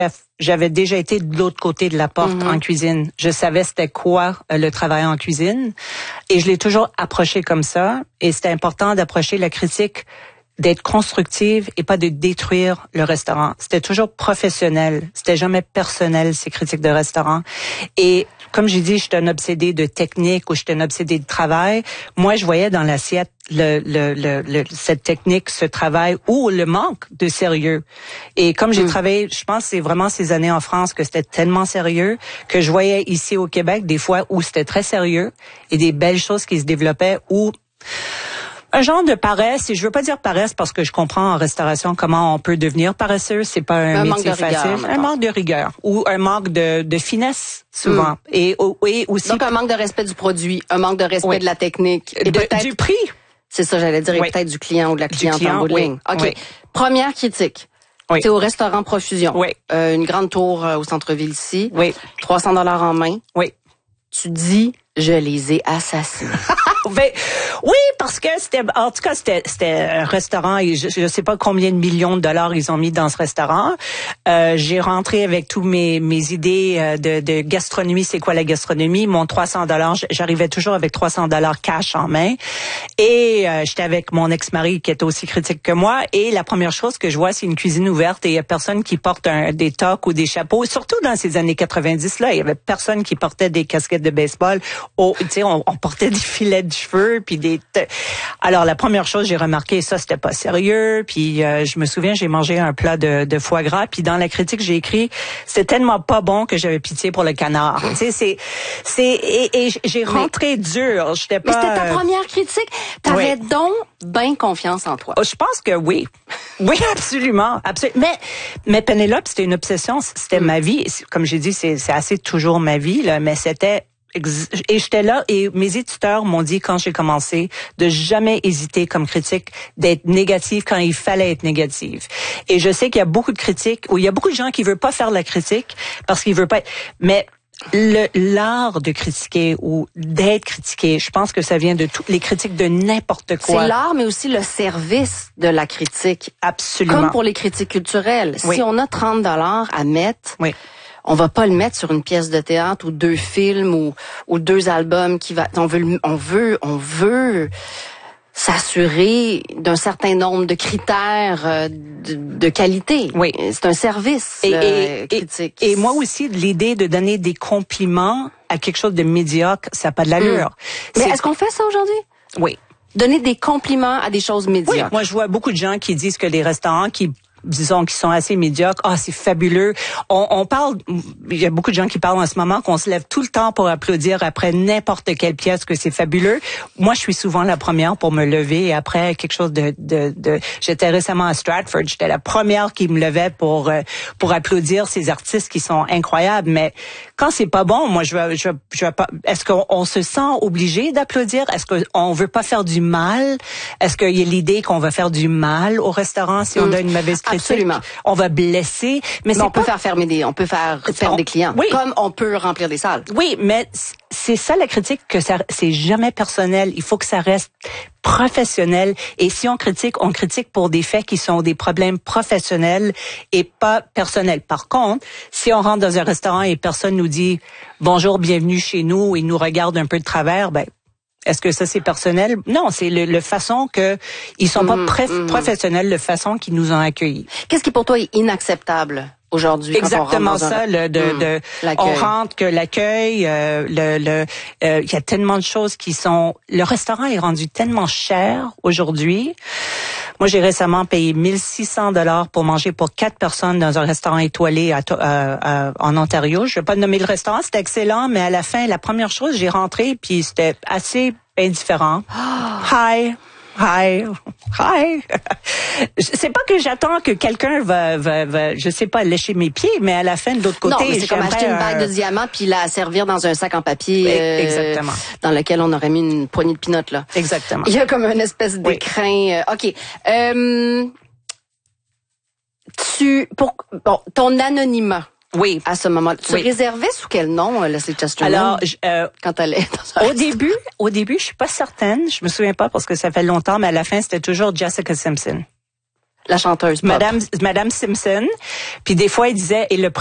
J'avais déjà été de l'autre côté de la porte en cuisine. Je savais c'était quoi le travail en cuisine et je l'ai toujours approché comme ça. Et c'était important d'approcher la critique d'être constructive et pas de détruire le restaurant. C'était toujours professionnel. C'était jamais personnel, ces critiques de restaurant. Et comme j'ai dit, j'étais un obsédé de technique ou j'étais un obsédé de travail. Moi, je voyais dans l'assiette cette technique, ce travail ou le manque de sérieux. Et comme j'ai travaillé, je pense que c'est vraiment ces années en France que c'était tellement sérieux que je voyais ici au Québec des fois où c'était très sérieux et des belles choses qui se développaient où un genre de paresse, et je veux pas dire paresse parce que je comprends en restauration comment on peut devenir paresseux, c'est pas un métier facile. Un manque de rigueur ou un manque de finesse souvent. Et aussi donc un manque de respect du produit, un manque de respect de la technique et peut-être du prix. C'est ça j'allais dire, et peut-être du client ou de la cliente en bout de ligne. OK. Oui. Première critique. Oui. C'est au restaurant Profusion. Oui. Une grande tour au centre-ville ici. Oui. 300 $ en main. Oui. Tu dis je les ai assassinés. Ben, oui, parce que c'était un restaurant et je sais pas combien de millions de dollars ils ont mis dans ce restaurant. J'ai rentré avec tous mes idées de gastronomie, c'est quoi la gastronomie, mon 300 $, j'arrivais toujours avec 300 $ cash en main et j'étais avec mon ex-mari qui était aussi critique que moi et la première chose que je vois c'est une cuisine ouverte et il y a personne qui porte des toques ou des chapeaux, surtout dans ces années 90 là, il y avait personne qui portait des casquettes de baseball. Tu sais, on portait des filets de cheveux puis alors la première chose j'ai remarqué ça c'était pas sérieux puis je me souviens j'ai mangé un plat de foie gras puis dans la critique j'ai écrit c'était tellement pas bon que j'avais pitié pour le canard. Tu sais et j'ai rentré dur, j'étais pas. Mais c'était ta première critique, t'avais donc bien confiance en toi. Je pense que oui. Oui, absolument. Mais Pénélope, c'était une obsession, c'était ma vie, comme j'ai dit c'est assez toujours ma vie là, mais c'était et j'étais là et mes éditeurs m'ont dit quand j'ai commencé de jamais hésiter comme critique d'être négative quand il fallait être négative. Et je sais qu'il y a beaucoup de critiques ou il y a beaucoup de gens qui veulent pas faire la critique parce qu'ils veulent pas mais l'art de critiquer ou d'être critiqué, je pense que ça vient de toutes les critiques de n'importe quoi. C'est l'art, mais aussi le service de la critique. Absolument. Comme pour les critiques culturelles. Oui. Si on a 30 $ à mettre, oui. On va pas le mettre sur une pièce de théâtre ou 2 films ou 2 albums on veut s'assurer d'un certain nombre de critères de qualité. Oui. C'est un service critique. Et moi aussi, l'idée de donner des compliments à quelque chose de médiocre, ça n'a pas de l'allure. Mais est-ce qu'on fait ça aujourd'hui? Oui. Donner des compliments à des choses médiocres. Oui, moi je vois beaucoup de gens qui disent que les restaurants qui sont assez médiocres. Ah, c'est fabuleux. On parle, il y a beaucoup de gens qui parlent en ce moment qu'on se lève tout le temps pour applaudir après n'importe quelle pièce que c'est fabuleux. Moi, je suis souvent la première pour me lever et après quelque chose j'étais récemment à Stratford, j'étais la première qui me levait pour applaudir ces artistes qui sont incroyables. Mais quand c'est pas bon, moi, je veux pas, est-ce qu'on se sent obligé d'applaudir? Est-ce qu'on veut pas faire du mal? Est-ce qu'il y a l'idée qu'on va faire du mal au restaurant si on donne une mauvaise critique? Absolument. On va blesser, mais on peut faire fermer on peut faire perdre des clients. Oui. Comme on peut remplir des salles. Oui, mais c'est ça la critique, que c'est jamais personnel. Il faut que ça reste professionnel. Et si on critique pour des faits qui sont des problèmes professionnels et pas personnels. Par contre, si on rentre dans un restaurant et personne nous dit bonjour, bienvenue chez nous et nous regarde un peu de travers, est-ce que ça c'est personnel? Non, c'est le façon que ils sont pas professionnels, la façon qu'ils nous ont accueillis. Qu'est-ce qui pour toi est inacceptable aujourd'hui? Exactement ça, on rentre que l'accueil, il y a tellement de choses qui sont. Le restaurant est rendu tellement cher aujourd'hui. Moi, j'ai récemment payé 1600 $ pour manger pour 4 personnes dans un restaurant étoilé en Ontario. Je vais pas nommer le restaurant, c'était excellent, mais à la fin, la première chose, j'ai rentré puis c'était assez indifférent. Hi. C'est pas que j'attends que quelqu'un va, je sais pas, lécher mes pieds, mais à la fin, de l'autre côté, non, mais c'est comme acheter une bague de diamants puis la servir dans un sac en papier. Exactement. Dans lequel on aurait mis une poignée de pinottes, là. Exactement. Il y a comme une espèce d'écrin. OK. Ton anonymat. Oui. À ce moment-là. Tu réservais sous quel nom, Leslie Chesterman? Alors, quand elle est dans au début, je suis pas certaine. Je me souviens pas parce que ça fait longtemps, mais à la fin, c'était toujours Jessica Simpson. La chanteuse pop. Madame Simpson. Puis des fois, il disait, et le